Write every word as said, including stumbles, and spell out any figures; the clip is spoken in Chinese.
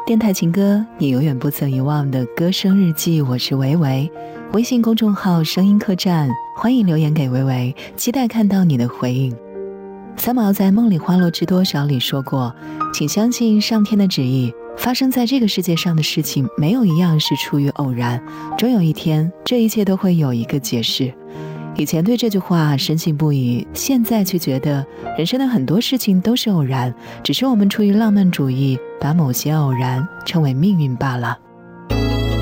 电台情歌，你永远不曾遗忘的歌声日记，我是维维。微信公众号声音客栈，欢迎留言给维维，期待看到你的回应。三毛在《梦里花落知多少》里说过，请相信上天的旨意，发生在这个世界上的事情没有一样是出于偶然，终有一天这一切都会有一个解释。以前对这句话深信不疑，现在却觉得人生的很多事情都是偶然，只是我们出于浪漫主义把某些偶然称为命运罢了。